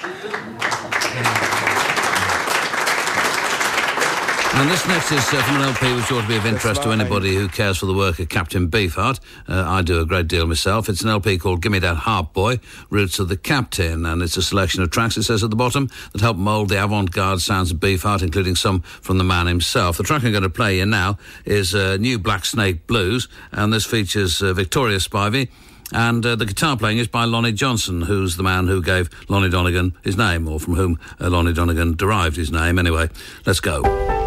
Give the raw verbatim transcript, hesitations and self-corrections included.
And this next is uh, from an L P which ought to be of interest to anybody who cares for the work of Captain Beefheart. Uh, I do a great deal myself. It's an L P called Gimme That Harp Boy, Roots of the Captain, and it's a selection of tracks, it says at the bottom, that help mould the avant-garde sounds of Beefheart, including some from the man himself. The track I'm going to play you now is uh, New Black Snake Blues, and this features uh, Victoria Spivey, and uh, the guitar playing is by Lonnie Johnson, who's the man who gave Lonnie Donegan his name, or from whom uh, Lonnie Donegan derived his name. Anyway, let's go.